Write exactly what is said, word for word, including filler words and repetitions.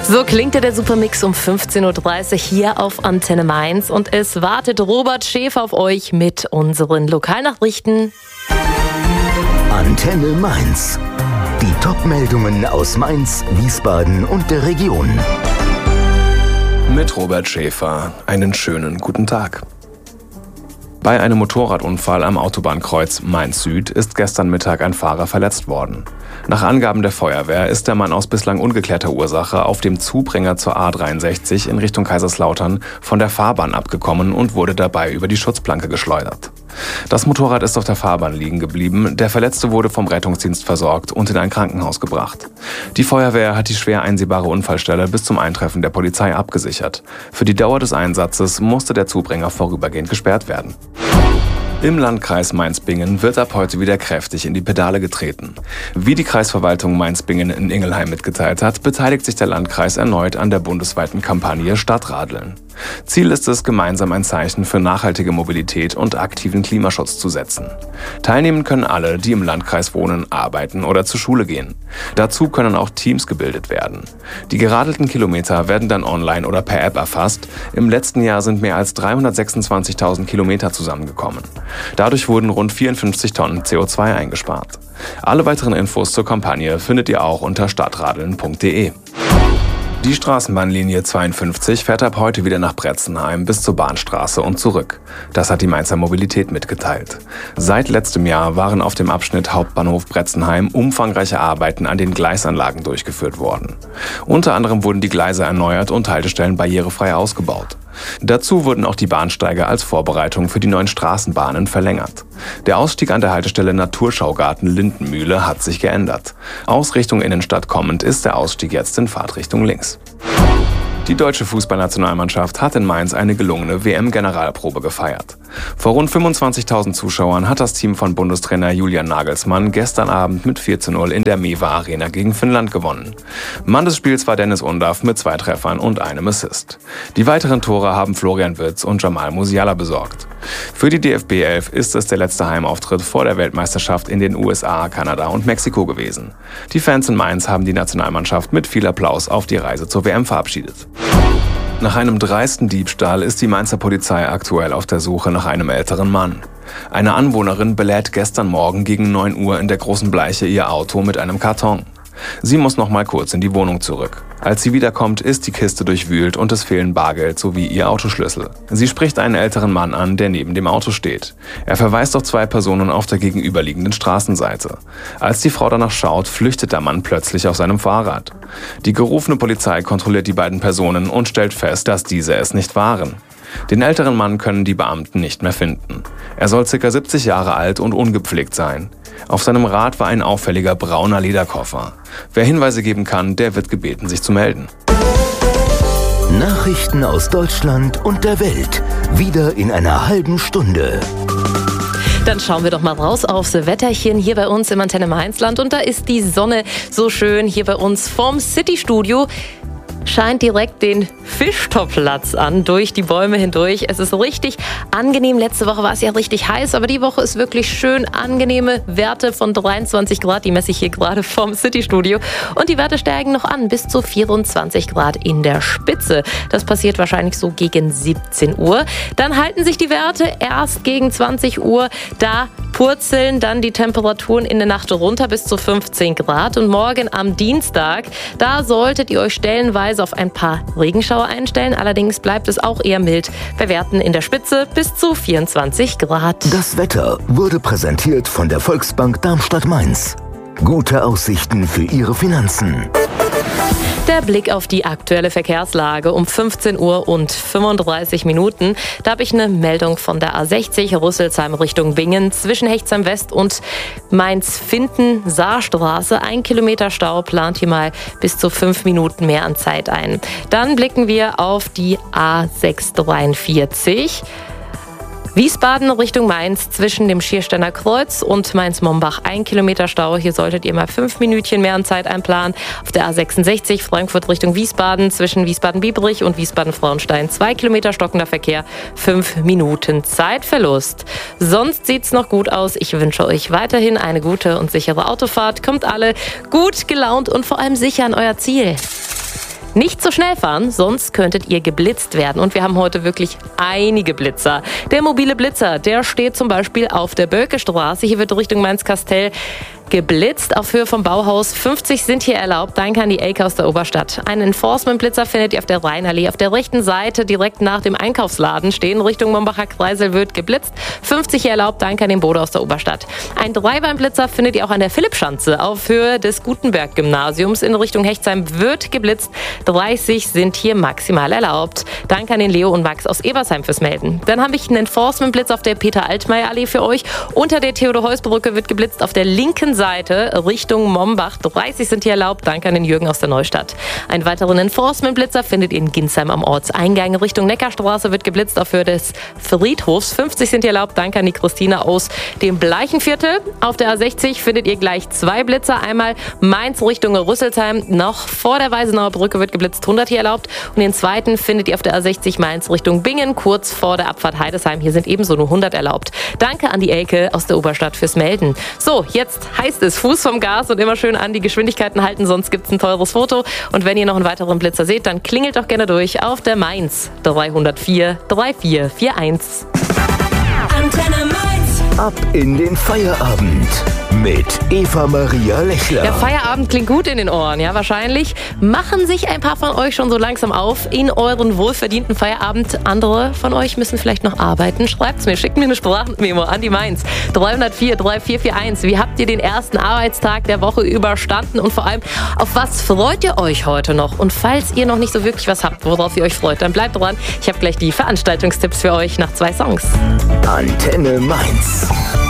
So klingt der Supermix um fünfzehn Uhr dreißig hier auf Antenne Mainz und es wartet Robert Schäfer auf euch mit unseren Lokalnachrichten. Antenne Mainz. Die Top-Meldungen aus Mainz, Wiesbaden und der Region. Mit Robert Schäfer. Einen schönen guten Tag. Bei einem Motorradunfall am Autobahnkreuz Mainz Süd ist gestern Mittag ein Fahrer verletzt worden. Nach Angaben der Feuerwehr ist der Mann aus bislang ungeklärter Ursache auf dem Zubringer zur A dreiundsechzig in Richtung Kaiserslautern von der Fahrbahn abgekommen und wurde dabei über die Schutzplanke geschleudert. Das Motorrad ist auf der Fahrbahn liegen geblieben, der Verletzte wurde vom Rettungsdienst versorgt und in ein Krankenhaus gebracht. Die Feuerwehr hat die schwer einsehbare Unfallstelle bis zum Eintreffen der Polizei abgesichert. Für die Dauer des Einsatzes musste der Zubringer vorübergehend gesperrt werden. Im Landkreis Mainz-Bingen wird ab heute wieder kräftig in die Pedale getreten. Wie die Kreisverwaltung Mainz-Bingen in Ingelheim mitgeteilt hat, beteiligt sich der Landkreis erneut an der bundesweiten Kampagne Stadtradeln. Ziel ist es, gemeinsam ein Zeichen für nachhaltige Mobilität und aktiven Klimaschutz zu setzen. Teilnehmen können alle, die im Landkreis wohnen, arbeiten oder zur Schule gehen. Dazu können auch Teams gebildet werden. Die geradelten Kilometer werden dann online oder per App erfasst. Im letzten Jahr sind mehr als dreihundertsechsundzwanzigtausend Kilometer zusammengekommen. Dadurch wurden rund vierundfünfzig Tonnen C O zwei eingespart. Alle weiteren Infos zur Kampagne findet ihr auch unter stadtradeln punkt de. Die Straßenbahnlinie zweiundfünfzig fährt ab heute wieder nach Bretzenheim bis zur Bahnstraße und zurück. Das hat die Mainzer Mobilität mitgeteilt. Seit letztem Jahr waren auf dem Abschnitt Hauptbahnhof Bretzenheim umfangreiche Arbeiten an den Gleisanlagen durchgeführt worden. Unter anderem wurden die Gleise erneuert und Haltestellen barrierefrei ausgebaut. Dazu wurden auch die Bahnsteige als Vorbereitung für die neuen Straßenbahnen verlängert. Der Ausstieg an der Haltestelle Naturschaugarten Lindenmühle hat sich geändert. Aus Richtung Innenstadt kommend ist der Ausstieg jetzt in Fahrtrichtung links. Die deutsche Fußballnationalmannschaft hat in Mainz eine gelungene W M-Generalprobe gefeiert. Vor rund fünfundzwanzigtausend Zuschauern hat das Team von Bundestrainer Julian Nagelsmann gestern Abend mit vier zu null in der Mewa Arena gegen Finnland gewonnen. Mann des Spiels war Dennis Undav mit zwei Treffern und einem Assist. Die weiteren Tore haben Florian Wirtz und Jamal Musiala besorgt. Für die D F B elf ist es der letzte Heimauftritt vor der Weltmeisterschaft in den U S A, Kanada und Mexiko gewesen. Die Fans in Mainz haben die Nationalmannschaft mit viel Applaus auf die Reise zur W M verabschiedet. Nach einem dreisten Diebstahl ist die Mainzer Polizei aktuell auf der Suche nach einem älteren Mann. Eine Anwohnerin belädt gestern Morgen gegen neun Uhr in der Großen Bleiche ihr Auto mit einem Karton. Sie muss noch mal kurz in die Wohnung zurück. Als sie wiederkommt, ist die Kiste durchwühlt und es fehlen Bargeld sowie ihr Autoschlüssel. Sie spricht einen älteren Mann an, der neben dem Auto steht. Er verweist auf zwei Personen auf der gegenüberliegenden Straßenseite. Als die Frau danach schaut, flüchtet der Mann plötzlich auf seinem Fahrrad. Die gerufene Polizei kontrolliert die beiden Personen und stellt fest, dass diese es nicht waren. Den älteren Mann können die Beamten nicht mehr finden. Er soll ca. siebzig Jahre alt und ungepflegt sein. Auf seinem Rad war ein auffälliger brauner Lederkoffer. Wer Hinweise geben kann, der wird gebeten, sich zu melden. Nachrichten aus Deutschland und der Welt. Wieder in einer halben Stunde. Dann schauen wir doch mal raus aufs Wetterchen hier bei uns im Antenne Mainzland. Und da ist die Sonne so schön hier bei uns vom City-Studio. Scheint direkt den Fischtopplatz an, durch die Bäume hindurch. Es ist richtig angenehm. Letzte Woche war es ja richtig heiß, aber die Woche ist wirklich schön angenehme Werte von dreiundzwanzig Grad. Die messe ich hier gerade vom City-Studio. Und die Werte steigen noch an, bis zu vierundzwanzig Grad in der Spitze. Das passiert wahrscheinlich so gegen siebzehn Uhr. Dann halten sich die Werte erst gegen zwanzig Uhr. Da purzeln dann die Temperaturen in der Nacht runter bis zu fünfzehn Grad. Und morgen am Dienstag, da solltet ihr euch stellenweise auf ein paar Regenschauer einstellen. Allerdings bleibt es auch eher mild bei Werten in der Spitze bis zu vierundzwanzig Grad. Das Wetter wurde präsentiert von der Volksbank Darmstadt-Mainz. Gute Aussichten für Ihre Finanzen. Der Blick auf die aktuelle Verkehrslage um fünfzehn Uhr und fünfunddreißig Minuten. Da habe ich eine Meldung von der A sechzig Rüsselsheim Richtung Bingen zwischen Hechtsheim West und Mainz-Finden-Saarstraße. Ein Kilometer Stau, plant hier mal bis zu fünf Minuten mehr an Zeit ein. Dann blicken wir auf die A sechshundertdreiundvierzig. Wiesbaden Richtung Mainz zwischen dem Schiersteiner Kreuz und Mainz-Mombach. Ein Kilometer Stau. Hier solltet ihr mal fünf Minütchen mehr an Zeit einplanen. Auf der A sechsundsechzig Frankfurt Richtung Wiesbaden zwischen Wiesbaden-Biebrich und Wiesbaden-Frauenstein. Zwei Kilometer stockender Verkehr, fünf Minuten Zeitverlust. Sonst sieht's noch gut aus. Ich wünsche euch weiterhin eine gute und sichere Autofahrt. Kommt alle gut gelaunt und vor allem sicher an euer Ziel. Nicht so schnell fahren, sonst könntet ihr geblitzt werden. Und wir haben heute wirklich einige Blitzer. Der mobile Blitzer, der steht zum Beispiel auf der Bölkestraße. Hier wird Richtung Mainz-Kastell geblitzt auf Höhe vom Bauhaus. fünfzig sind hier erlaubt. Danke an die Elke aus der Oberstadt. Einen Enforcement-Blitzer findet ihr auf der Rheinallee. Auf der rechten Seite, direkt nach dem Einkaufsladen stehen. Richtung Mombacher Kreisel wird geblitzt. fünfzig hier erlaubt. Danke an den Bode aus der Oberstadt. Ein Dreibeinblitzer findet ihr auch an der Philippschanze. Auf Höhe des Gutenberg-Gymnasiums in Richtung Hechtsheim wird geblitzt. dreißig sind hier maximal erlaubt. Danke an den Leo und Max aus Ebersheim fürs Melden. Dann habe ich einen Enforcement-Blitz auf der Peter-Altmaier-Allee für euch. Unter der Theodor-Heuss-Brücke wird geblitzt. Auf der linken Seite Richtung Mombach. dreißig sind hier erlaubt. Danke an den Jürgen aus der Neustadt. Einen weiteren Enforcement-Blitzer findet ihr in Ginsheim am Ortseingang. Richtung Neckarstraße wird geblitzt auf Höhe des Friedhofs. fünfzig sind hier erlaubt. Danke an die Christina aus dem Bleichenviertel. Auf der A sechzig findet ihr gleich zwei Blitzer. Einmal Mainz Richtung Rüsselsheim. Noch vor der Weisenauer Brücke wird geblitzt. hundert hier erlaubt. Und den zweiten findet ihr auf der A sechzig Mainz Richtung Bingen. Kurz vor der Abfahrt Heidesheim. Hier sind ebenso nur hundert erlaubt. Danke an die Elke aus der Oberstadt fürs Melden. So, jetzt heißt es Fuß vom Gas und immer schön an die Geschwindigkeiten halten, sonst gibt es ein teures Foto. Und wenn ihr noch einen weiteren Blitzer seht, dann klingelt doch gerne durch auf der Mainz dreihundertvier vierunddreißig einundvierzig. Antenne Mainz. Ab in den Feierabend mit Eva-Maria Lechler. Der Feierabend klingt gut in den Ohren, ja wahrscheinlich. Machen sich ein paar von euch schon so langsam auf in euren wohlverdienten Feierabend. Andere von euch müssen vielleicht noch arbeiten. Schreibt's mir, schickt mir eine Sprachmemo an die Mainz. dreihundertvier vierunddreißig einundvierzig. Wie habt ihr den ersten Arbeitstag der Woche überstanden? Und vor allem, auf was freut ihr euch heute noch? Und falls ihr noch nicht so wirklich was habt, worauf ihr euch freut, dann bleibt dran. Ich habe gleich die Veranstaltungstipps für euch nach zwei Songs. Antenne Mainz.